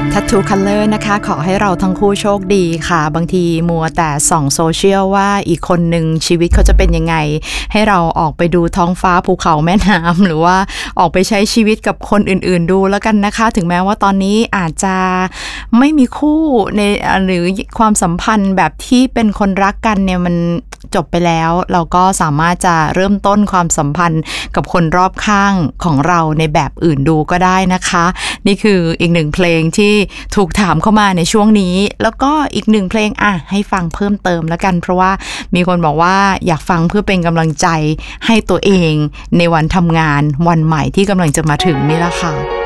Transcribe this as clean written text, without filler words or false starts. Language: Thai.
Tattoo Color นะคะขอให้เราทั้งคู่โชคดีค่ะบางทีมัวแต่ส่องโซเชียลว่าอีกคนหนึ่งชีวิตเขาจะเป็นยังไงให้เราออกไปดูท้องฟ้าภูเขาแม่น้ำหรือว่าออกไปใช้ชีวิตกับคนอื่นๆดูแล้วกันนะคะถึงแม้ว่าตอนนี้อาจจะไม่มีคู่ในหรือความสัมพันธ์แบบที่เป็นคนรักกันเนี่ยมันจบไปแล้วเราก็สามารถจะเริ่มต้นความสัมพันธ์กับคนรอบข้างของเราในแบบอื่นดูก็ได้นะคะนี่คืออีกหนึ่งเพลงที่ถูกถามเข้ามาในช่วงนี้แล้วก็อีกหนึ่งเพลงให้ฟังเพิ่มเติมแล้วกันเพราะว่ามีคนบอกว่าอยากฟังเพื่อเป็นกำลังใจให้ตัวเองในวันทำงานวันใหม่ที่กำลังจะมาถึงนี่แหละค่ะ